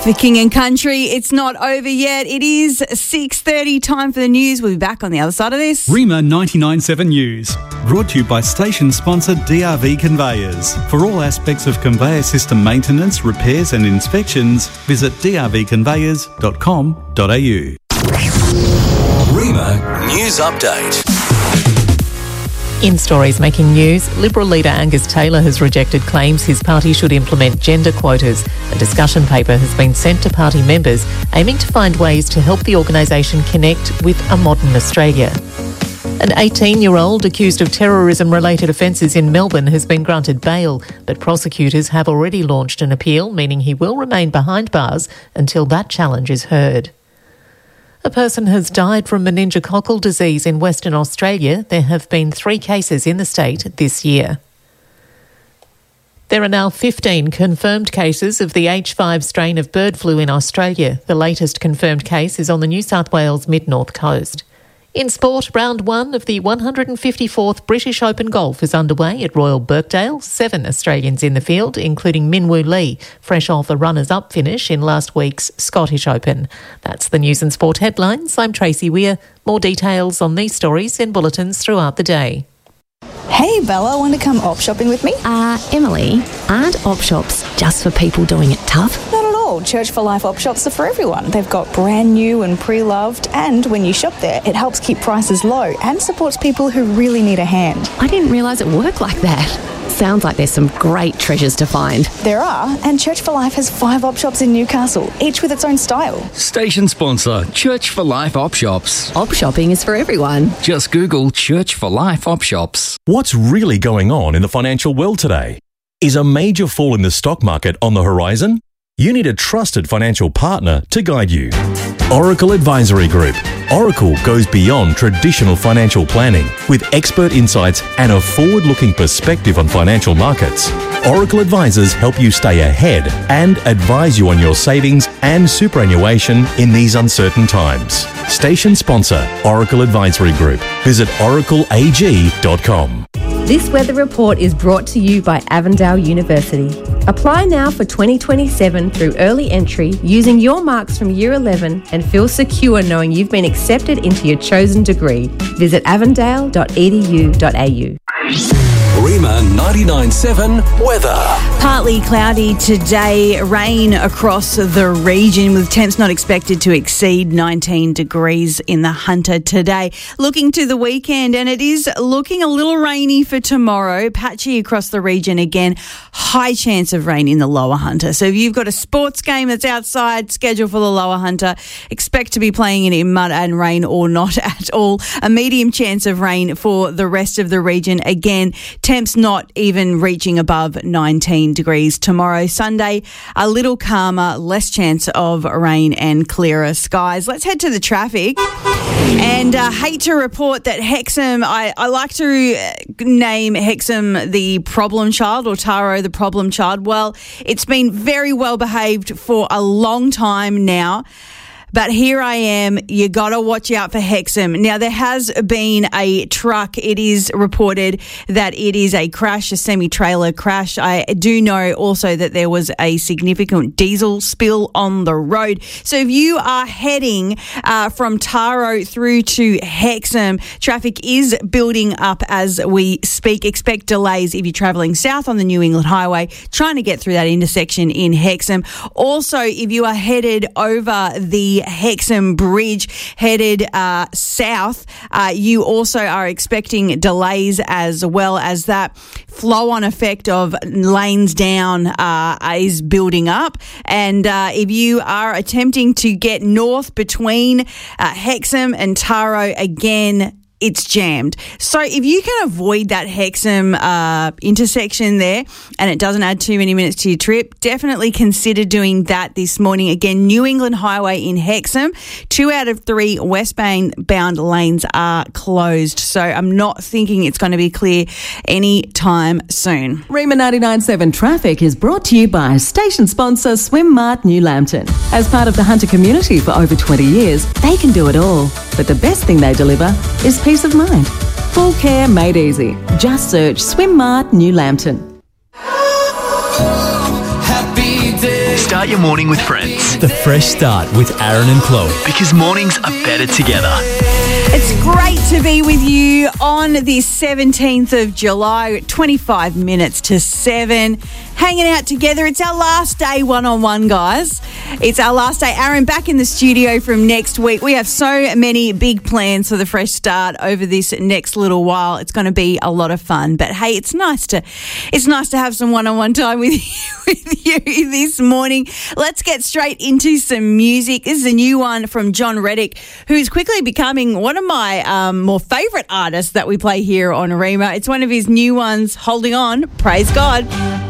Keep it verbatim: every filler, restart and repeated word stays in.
For King and Country, it's not over yet. It is six thirty, time for the news. We'll be back on the other side of this. Rima ninety-nine point seven News, brought to you by station sponsor D R V Conveyors. For all aspects of conveyor system maintenance, repairs and inspections, visit d r v conveyors dot com dot a u. Rima News Update. In stories making news, Liberal leader Angus Taylor has rejected claims his party should implement gender quotas. A discussion paper has been sent to party members aiming to find ways to help the organisation connect with a modern Australia. An eighteen-year-old accused of terrorism-related offences in Melbourne has been granted bail, but prosecutors have already launched an appeal, meaning he will remain behind bars until that challenge is heard. A person has died from meningococcal disease in Western Australia. There have been three cases in the state this year. There are now fifteen confirmed cases of the H five strain of bird flu in Australia. The latest confirmed case is on the New South Wales mid-north coast. In sport, round one of the one hundred fifty-fourth British Open Golf is underway at Royal Birkdale. Seven Australians in the field, including Minwoo Lee, fresh off a runners-up finish in last week's Scottish Open. That's the news and sport headlines. I'm Tracy Weir. More details on these stories in bulletins throughout the day. Hey Bella, want to come op shopping with me? Uh, Emily, aren't op shops just for people doing it tough? Not at all. Church for Life op shops are for everyone. They've got brand new and pre-loved, and when you shop there, it helps keep prices low and supports people who really need a hand. I didn't realise it worked like that. Sounds like there's some great treasures to find. There are, and Church for Life has five op shops in Newcastle, each with its own style. Station sponsor, Church for Life op shops. Op shopping is for everyone. Just Google Church for Life op shops. What's really going on in the financial world today? Is a major fall in the stock market on the horizon? You need a trusted financial partner to guide you. Oracle Advisory Group. Oracle goes beyond traditional financial planning with expert insights and a forward-looking perspective on financial markets. Oracle advisors help you stay ahead and advise you on your savings and superannuation in these uncertain times. Station sponsor, Oracle Advisory Group. Visit oracle a g dot com. This weather report is brought to you by Avondale University. Apply now for twenty twenty-seven through early entry using your marks from Year eleven and feel secure knowing you've been accepted into your chosen degree. Visit avondale dot e d u dot a u. Rima ninety-nine point seven weather. Partly cloudy today, rain across the region with temps not expected to exceed nineteen degrees in the Hunter today. Looking to the weekend, and it is looking a little rainy for tomorrow. Patchy across the region again. High chance of rain in the Lower Hunter. So if you've got a sports game that's outside, scheduled for the Lower Hunter, expect to be playing it in mud and rain or not at all. A medium chance of rain for the rest of the region. Again, temps not even reaching above nineteen degrees tomorrow. Sunday, a little calmer, less chance of rain and clearer skies. Let's head to the traffic. And uh, hate to report that Hexham, I, I like to name Hexham the problem child, or Taro the problem child. Well, it's been very well behaved for a long time now. But here I am. You got to watch out for Hexham. Now, there has been a truck. It is reported that it is a crash, a semi-trailer crash. I do know also that there was a significant diesel spill on the road. So if you are heading uh, from Taro through to Hexham, traffic is building up as we speak. Expect delays if you're travelling south on the New England Highway, trying to get through that intersection in Hexham. Also, if you are headed over the Hexham Bridge headed uh, south, uh, you also are expecting delays as well, as that flow-on effect of lanes down uh, is building up. And uh, if you are attempting to get north between uh, Hexham and Taro, again, it's jammed. So if you can avoid that Hexham uh, intersection there and it doesn't add too many minutes to your trip, definitely consider doing that this morning. Again, New England Highway in Hexham, two out of three westbound bound lanes are closed. So I'm not thinking it's going to be clear any time soon. Rima ninety-nine point seven Traffic is brought to you by station sponsor SwimMart New Lambton. As part of the Hunter community for over twenty years, they can do it all. But the best thing they deliver is peace of mind. Full care made easy. Just search SwimMart New Lambton. Happy day. Start Start your morning with friends. The Fresh Start with Aaron and Chloe. Because mornings are better together. It's great to be with you on the seventeenth of July, twenty-five minutes to seven. Hanging out together. It's our last day one-on-one, guys. It's our last day. Aaron, back in the studio from next week. We have so many big plans for the Fresh Start over this next little while. It's going to be a lot of fun. But hey, it's nice to it's nice to have some one-on-one time with you, with you this morning. Let's get straight into some music. This is a new one from John Reddick, who's quickly becoming one of my um, more favourite artists that we play here on Rima. It's one of his new ones, Holding On. Praise God.